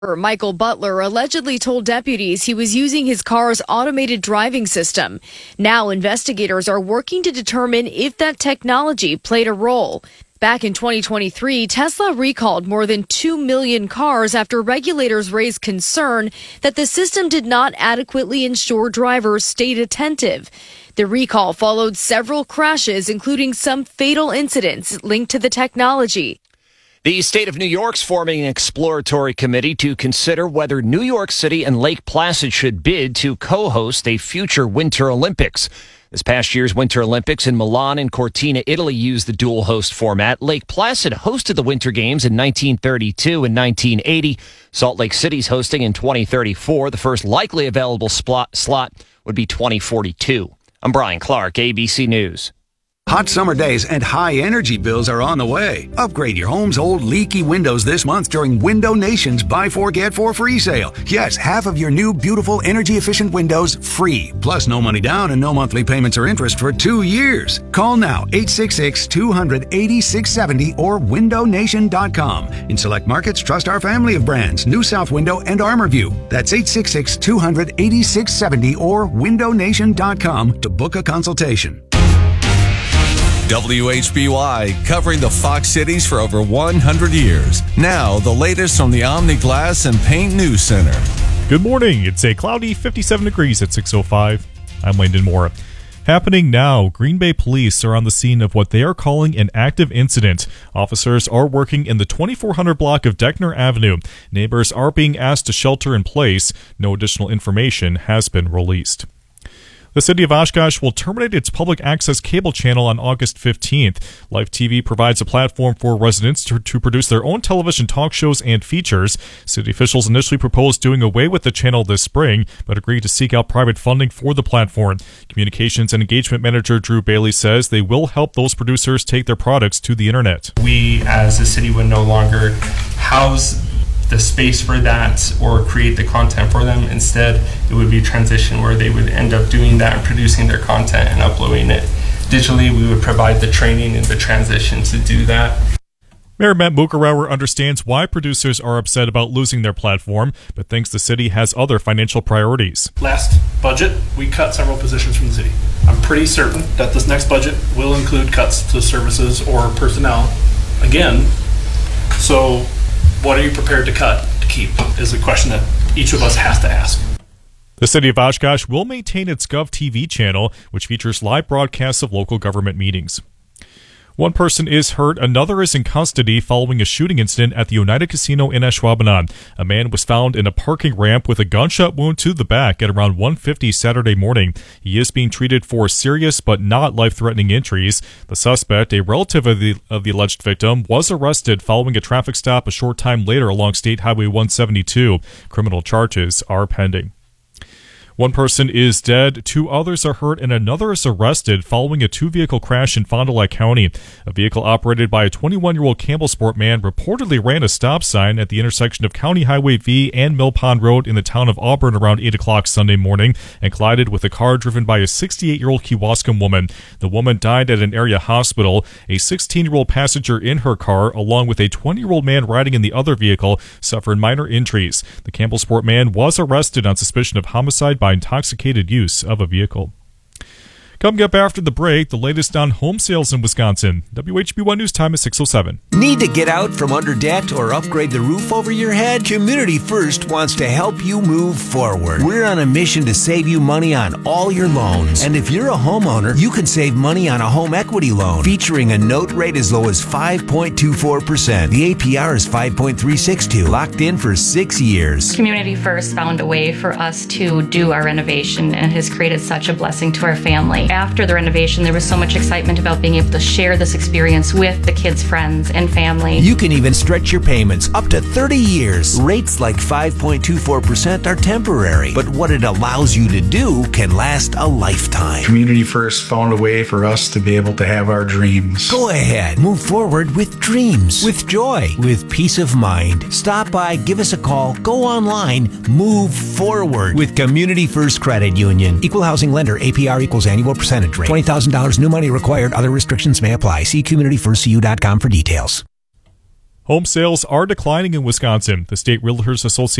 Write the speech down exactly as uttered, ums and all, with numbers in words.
Michael Butler allegedly told deputies he was using his car's automated driving system. Now investigators are working to determine if that technology played a role. Back in twenty twenty-three, Tesla recalled more than two million cars after regulators raised concern that the system did not adequately ensure drivers stayed attentive. The recall followed several crashes, including some fatal incidents linked to the technology. The state of New York's forming an exploratory committee to consider whether New York City and Lake Placid should bid to co-host a future Winter Olympics. This past year's Winter Olympics in Milan and Cortina, Italy, used the dual host format. Lake Placid hosted the Winter Games in nineteen thirty-two and nineteen eighty. Salt Lake City's hosting in twenty thirty-four. The first likely available slot slot would be twenty forty-two. I'm Brian Clark, A B C News. Hot summer days and high energy bills are on the way. Upgrade your home's old leaky windows this month during Window Nation's Buy Four Get Four free sale. Yes, half of your new beautiful energy efficient windows free. Plus no money down and no monthly payments or interest for two years. Call now eight six six, two hundred, eighty-six seventy or window nation dot com. In select markets, trust our family of brands, New South Window and ArmorView. That's eight six six, two hundred, eighty-six seventy or window nation dot com to book a consultation. W H B Y, covering the Fox cities for over one hundred years. Now, the latest from the Omni Glass and Paint News Center. Good morning. It's a cloudy fifty-seven degrees at six oh five. I'm Landon Moore. Happening now, Green Bay police are on the scene of what they are calling an active incident. Officers are working in the twenty-four hundred block of Deckner Avenue. Neighbors are being asked to shelter in place. No additional information has been released. The city of Oshkosh will terminate its public access cable channel on August fifteenth. Life T V provides a platform for residents to, to produce their own television talk shows and features. City officials initially proposed doing away with the channel this spring, but agreed to seek out private funding for the platform. Communications and Engagement Manager Drew Bailey says they will help those producers take their products to the internet. We, as a city, would no longer house the space for that or create the content for them. Instead, it would be a transition where they would end up doing that and producing their content and uploading it digitally. We would provide the training and the transition to do that. Mayor Matt Mukarauer understands why producers are upset about losing their platform, but thinks the city has other financial priorities. Last budget, we cut several positions from the city. I'm pretty certain that this next budget will include cuts to services or personnel again. So what are you prepared to cut to keep is a question that each of us has to ask. The city of Oshkosh will maintain its GovTV channel, which features live broadcasts of local government meetings. One person is hurt, another is in custody following a shooting incident at the Oneida Casino in Ashwaubenon. A man was found in a parking ramp with a gunshot wound to the back at around one fifty Saturday morning. He is being treated for serious but not life-threatening injuries. The suspect, a relative of the, of the alleged victim, was arrested following a traffic stop a short time later along State Highway one seventy-two. Criminal charges are pending. One person is dead, two others are hurt, and another is arrested following a two-vehicle crash in Fond du Lac County. A vehicle operated by a twenty-one-year-old Campbellsport man reportedly ran a stop sign at the intersection of County Highway V and Mill Pond Road in the town of Auburn around eight o'clock Sunday morning and collided with a car driven by a sixty-eight-year-old Kewaskum woman. The woman died at an area hospital. A sixteen-year-old passenger in her car, along with a twenty-year-old man riding in the other vehicle, suffered minor injuries. The Campbellsport man was arrested on suspicion of homicide by intoxicated use of a vehicle. Coming up after the break, the latest on home sales in Wisconsin. W H B one News Time is six oh seven. Need to get out from under debt or upgrade the roof over your head? Community First wants to help you move forward. We're on a mission to save you money on all your loans. And if you're a homeowner, you can save money on a home equity loan featuring a note rate as low as five point two four percent. The A P R is five point three six two, locked in for six years. Community First found a way for us to do our renovation and has created such a blessing to our family. After the renovation, there was so much excitement about being able to share this experience with the kids' friends and family. You can even stretch your payments up to thirty years. Rates like five point two four percent are temporary, but what it allows you to do can last a lifetime. Community First found a way for us to be able to have our dreams. Go ahead, move forward with dreams, with joy, with peace of mind. Stop by, give us a call, go online, move forward with Community First Credit Union. Equal housing lender, A P R equals annual percentage rate. twenty thousand dollars new money required. Other restrictions may apply. See community first c u dot com for details. Home sales are declining in Wisconsin. The State Realtors Association